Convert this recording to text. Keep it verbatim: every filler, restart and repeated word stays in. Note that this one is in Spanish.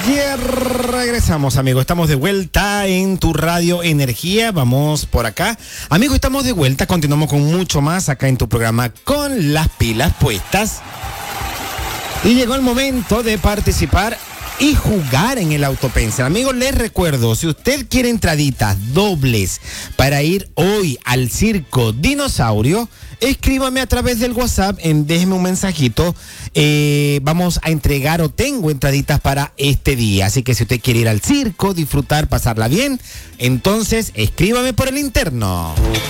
Ya regresamos, amigos. Estamos de vuelta en tu radio Energía. Vamos por acá. Amigos, estamos de vuelta. Continuamos con mucho más acá en tu programa Con las Pilas Puestas. Y llegó el momento de participar y jugar en el Autopensel. Amigos, les recuerdo, si usted quiere entraditas dobles para ir hoy al Circo Dinosaurio, escríbame a través del WhatsApp, en, déjeme un mensajito. Eh, vamos a entregar o tengo entraditas para este día. Así que si usted quiere ir al circo, disfrutar, pasarla bien, entonces escríbame por el interno.